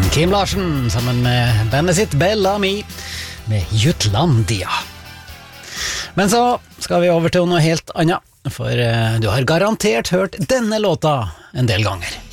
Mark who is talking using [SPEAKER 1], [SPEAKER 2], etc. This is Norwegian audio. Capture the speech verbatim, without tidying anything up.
[SPEAKER 1] Kim Larsen sammen med bandet sitt Bellamy med Jutlandia. Men så skal vi over til noe helt annet, for du har garantert hørt denne låta en del ganger.